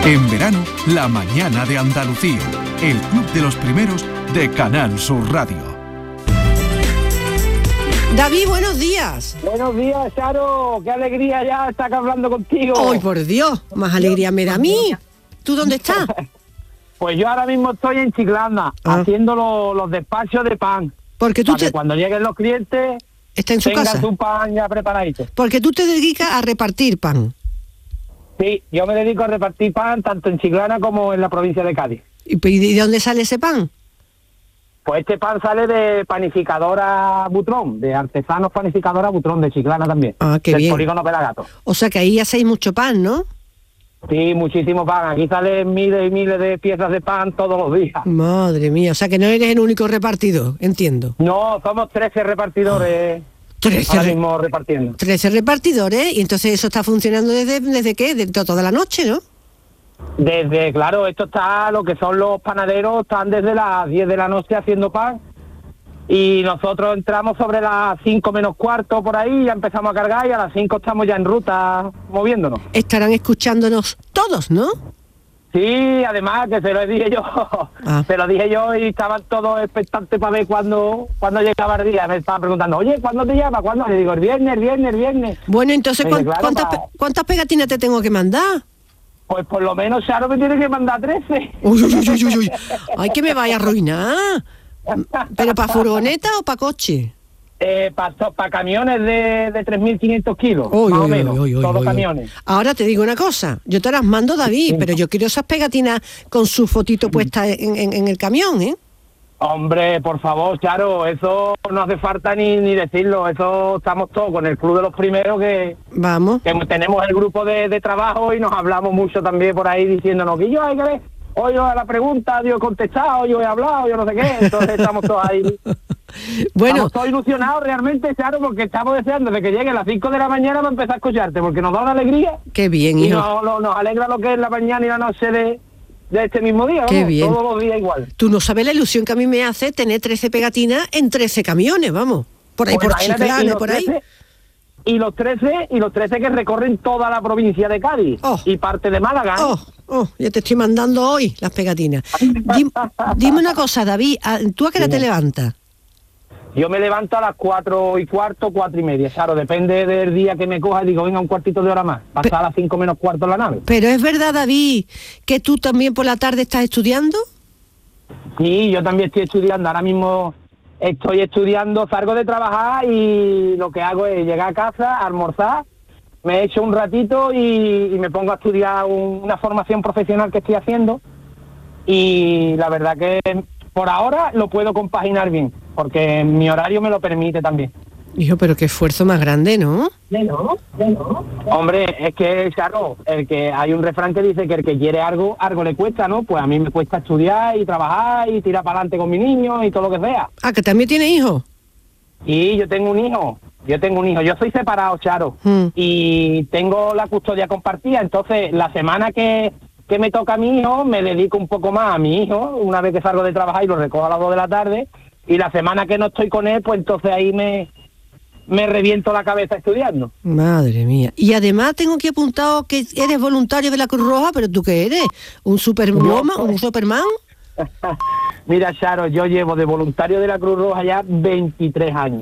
En verano, La Mañana de Andalucía, el club de los primeros de Canal Sur Radio. David, buenos días. Buenos días, Charo. Qué alegría ya estar hablando contigo. ¡Ay, por Dios! Más alegría me da a mí. ¿Tú dónde estás? Pues yo ahora mismo estoy en Chiclana, haciendo los despachos de pan. Porque tú para que cuando lleguen los clientes está en su tengas casa. tu pan ya preparadito. Porque tú te dedicas a repartir pan. Sí, yo me dedico a repartir pan tanto en Chiclana como en la provincia de Cádiz. ¿Y de dónde sale ese pan? Pues este pan sale de panificadora Butrón, de artesanos panificadora Butrón, de Chiclana también. Ah, qué del bien. Polígono Pelagato. O sea que ahí hacéis mucho pan, ¿no? Sí, muchísimo pan. Aquí salen miles y miles de piezas de pan todos los días. Madre mía, o sea que no eres el único repartidor, entiendo. No, somos 13 repartidores. 13 ahora mismo repartiendo. 13 repartidores, y entonces eso está funcionando desde qué, de toda la noche, ¿no? Claro, esto está, lo que son los panaderos, están desde las 10 de la noche haciendo pan, y nosotros entramos sobre las 5 menos cuarto por ahí, ya empezamos a cargar, y a las 5 estamos ya en ruta, moviéndonos. Estarán escuchándonos todos, ¿no? Sí, además que se lo dije yo, se lo dije yo, y estaban todos expectantes para ver cuándo llegaba el día. Me estaban preguntando, oye, ¿cuándo te llama? ¿Cuándo? Le digo, el viernes. Bueno, entonces, Dije, claro, ¿cuántas pegatinas te tengo que mandar? Pues por lo menos Charo me tiene que mandar 13. Uy. Ay, que me vaya a arruinar. ¿Pero para furgoneta o para coche? Para camiones de 3.500 kilos, más o menos, todos camiones. Ahora te digo una cosa, yo te las mando, David, sí, pero yo quiero esas pegatinas con su fotito puesta en el camión, ¿eh? Hombre, por favor, Charo, eso no hace falta ni decirlo, eso estamos todos con el club de los primeros que tenemos el grupo de trabajo y nos hablamos mucho también por ahí diciéndonos que yo hay que ver, hoy a la pregunta yo he contestado, yo he hablado, yo no sé qué, entonces estamos todos ahí. Bueno, estamos todos ilusionados realmente, Charo, porque estamos deseando de que llegue a las 5 de la mañana para empezar a escucharte, porque nos da una alegría. Qué bien, hijo. Y nos alegra lo que es la mañana y la noche de este mismo día, Qué bien. Todos los días igual. Tú no sabes la ilusión que a mí me hace tener 13 pegatinas en 13 camiones, vamos. Por ahí, por Chiclana, por ahí. Y los 13 que recorren toda la provincia de Cádiz y parte de Málaga. Ya te estoy mandando hoy las pegatinas. Dime una cosa, David, ¿tú a qué hora te levantas? Yo me levanto a las 4:15, 4:30, claro, depende del día que me coja, digo, venga, un cuartito de hora más, pasar a las 5 menos cuarto en la nave. Pero es verdad, David, que tú también por la tarde estás estudiando. Sí, yo también estoy estudiando, ahora mismo estoy estudiando, salgo de trabajar y lo que hago es llegar a casa, almorzar, me echo un ratito y me pongo a estudiar una formación profesional que estoy haciendo, y la verdad que por ahora lo puedo compaginar bien, porque mi horario me lo permite también. Hijo, pero qué esfuerzo más grande, ¿no? No. Hombre, es que, claro, hay un refrán que dice que el que quiere algo le cuesta, ¿no? Pues a mí me cuesta estudiar y trabajar y tirar para adelante con mi niño y todo lo que sea. Ah, ¿que también tiene hijos? Sí, yo tengo un hijo. Yo soy separado, Charo, y tengo la custodia compartida, entonces la semana que me toca a mi hijo, me dedico un poco más a mi hijo, una vez que salgo de trabajar y lo recojo a las 2 de la tarde, y la semana que no estoy con él, pues entonces ahí me reviento la cabeza estudiando. Madre mía. Y además tengo aquí apuntado que eres voluntario de la Cruz Roja, pero ¿tú qué eres? ¿Un Superman? ¿Un Superman? Mira, Charo, yo llevo de voluntario de la Cruz Roja ya 23 años.